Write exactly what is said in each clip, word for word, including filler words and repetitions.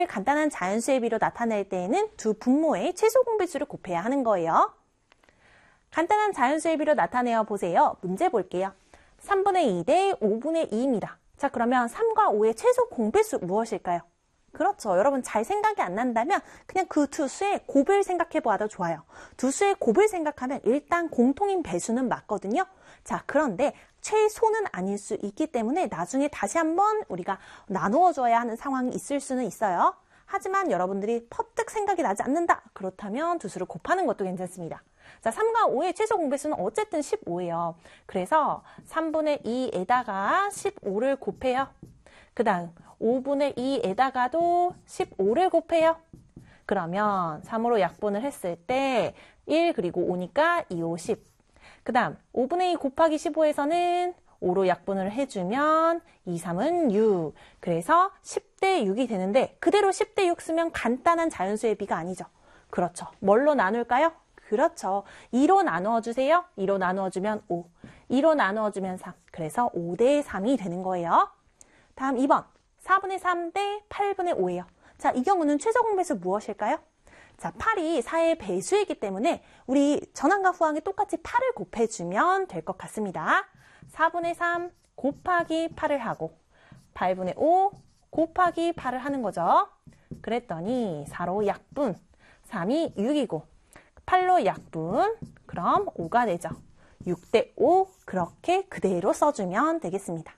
간단한 자연수의 비로 나타낼 때에는 두 분모의 최소 공배수를 곱해야 하는 거예요. 간단한 자연수의 비로 나타내어 보세요. 문제 볼게요. 삼분의 이 대 오분의 이입니다. 자, 그러면 삼과 오의 최소 공배수 무엇일까요? 그렇죠. 여러분 잘 생각이 안 난다면 그냥 그 두 수의 곱을 생각해 보아도 좋아요. 두 수의 곱을 생각하면 일단 공통인 배수는 맞거든요. 자, 그런데 최소는 아닐 수 있기 때문에 나중에 다시 한번 우리가 나누어 줘야 하는 상황이 있을 수는 있어요. 하지만 여러분들이 퍼뜩 생각이 나지 않는다. 그렇다면 두 수를 곱하는 것도 괜찮습니다. 자, 삼과 오의 최소 공배수는 어쨌든 십오예요. 그래서 삼분의 이에다가 십오를 곱해요. 그 다음 오분의 이에다가도 십오를 곱해요. 그러면 삼으로 약분을 했을 때 일 그리고 오니까 이, 오, 십. 그 다음 오분의 이 곱하기 십오에서는 오로 약분을 해주면 이, 삼은 육. 그래서 십 대 육이 되는데 그대로 십 대 육 쓰면 간단한 자연수의 비가 아니죠. 그렇죠. 뭘로 나눌까요? 그렇죠. 이로 나누어주세요. 이로 나누어주면 오. 이로 나누어주면 삼. 그래서 오 대 삼이 되는 거예요. 다음 이 번. 사분의 삼 대 팔분의 오예요. 자, 이 경우는 최소 공배수 무엇일까요? 자, 팔이 사의 배수이기 때문에 우리 전항과 후항에 똑같이 팔을 곱해주면 될 것 같습니다. 사분의 삼 곱하기 팔을 하고 팔분의 오 곱하기 팔을 하는 거죠. 그랬더니 사로 약분, 삼이 육이고 팔로 약분, 그럼 오가 되죠. 육 대 오 그렇게 그대로 써주면 되겠습니다.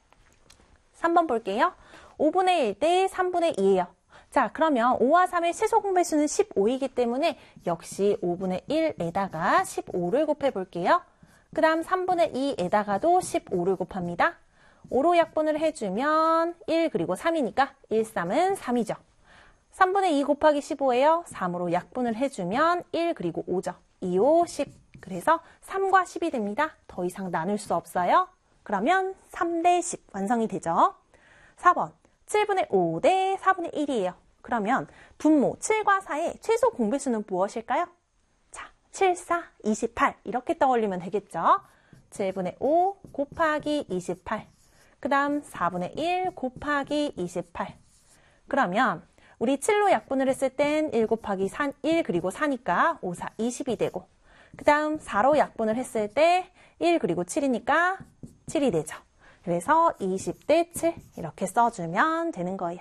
삼 번 볼게요. 오분의 일 대 삼분의 이예요. 자, 그러면 오와 삼의 최소 공배수는 십오이기 때문에 역시 오분의 일에다가 십오를 곱해 볼게요. 그 다음 삼분의 이에다가도 십오를 곱합니다. 오로 약분을 해주면 일 그리고 삼이니까 일, 삼은 삼이죠. 삼분의 이 곱하기 십오예요. 삼으로 약분을 해주면 일 그리고 오죠. 이, 오, 십. 그래서 삼과 십이 됩니다. 더 이상 나눌 수 없어요. 그러면 삼 대 십 완성이 되죠. 사 번. 칠분의 오 대 사분의 일이에요. 그러면 분모 칠과 사의 최소 공배수는 무엇일까요? 자, 칠, 사, 이십팔 이렇게 떠올리면 되겠죠. 칠분의 오 곱하기 이십팔. 그 다음 사분의 일 곱하기 이십팔. 그러면 우리 칠로 약분을 했을 땐 일 곱하기 사, 일 그리고 사니까 오, 사, 이십이 되고 그 다음 사로 약분을 했을 때 일 그리고 칠이니까 칠이 되죠. 그래서 이십 대 칠 이렇게 써주면 되는 거예요.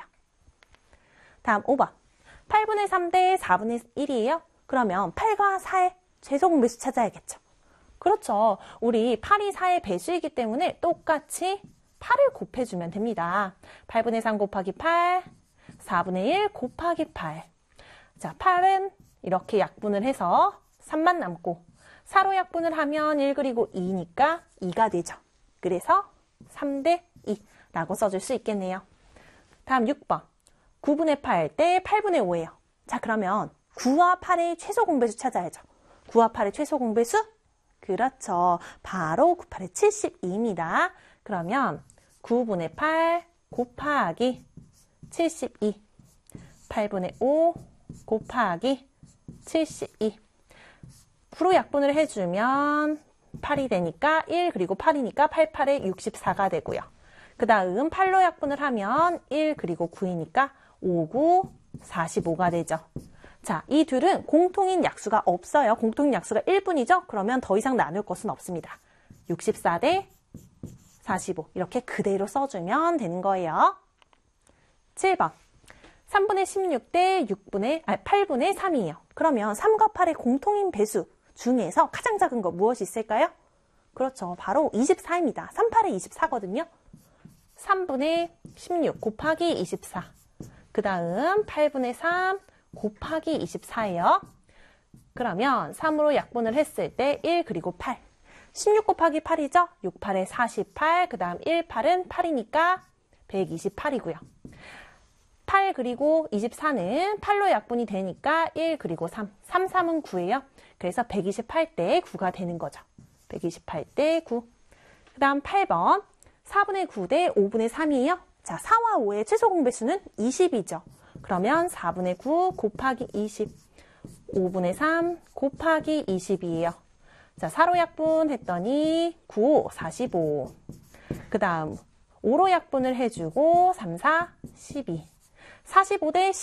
다음 오 번. 팔분의 삼 대 사분의 일이에요. 그러면 팔과 사의 최소 공배수 찾아야겠죠. 그렇죠. 우리 팔이 사의 배수이기 때문에 똑같이 팔을 곱해주면 됩니다. 팔분의 삼 곱하기 팔, 사분의 일 곱하기 팔. 자, 팔은 이렇게 약분을 해서 삼만 남고 사로 약분을 하면 일 그리고 이니까 이가 되죠. 그래서 삼 대 이라고 써줄 수 있겠네요. 다음 육 번. 구분의 팔 대 팔분의 오예요. 자, 그러면 구와 팔의 최소 공배수 찾아야죠. 구와 팔의 최소 공배수? 그렇죠. 바로 구, 팔의 칠십이입니다. 그러면 구분의 팔 곱하기 칠십이. 팔분의 오 곱하기 칠십이. 구로 약분을 해주면 팔이 되니까 일 그리고 팔이니까 팔, 팔에 육십사가 되고요. 그 다음 팔로 약분을 하면 일 그리고 구이니까 오, 구, 사십오가 되죠. 자, 이 둘은 공통인 약수가 없어요. 공통인 약수가 일 분이죠. 그러면 더 이상 나눌 것은 없습니다. 육십사 대 사십오 이렇게 그대로 써주면 되는 거예요. 칠 번. 삼분의 십육 대 육분의, 아니, 팔분의 삼이에요. 그러면 삼과 팔의 공통인 배수 중에서 가장 작은 거 무엇이 있을까요? 그렇죠. 바로 이십사입니다. 삼, 팔에 이십사거든요. 삼분의 십육 곱하기 이십사. 그 다음 팔분의 삼 곱하기 이십사예요. 그러면 삼으로 약분을 했을 때 일 그리고 팔. 십육 곱하기 팔이죠. 육, 팔에 사십팔. 그 다음 일, 팔은 팔이니까 백이십팔이고요. 팔 그리고 이십사는 팔로 약분이 되니까 일 그리고 삼. 삼, 삼은 구예요. 그래서 백이십팔 대 구가 되는 거죠. 백이십팔 대 구. 그 다음 팔 번. 사분의 구 대 오분의 삼이에요. 자, 사와 오의 최소 공배수는 이십이죠. 그러면 사분의 구 곱하기 이십. 오분의 삼 곱하기 이십이에요. 자, 사로 약분 했더니 구, 오, 사십오. 그 다음 오로 약분을 해주고 삼, 사, 십이. 사십오 대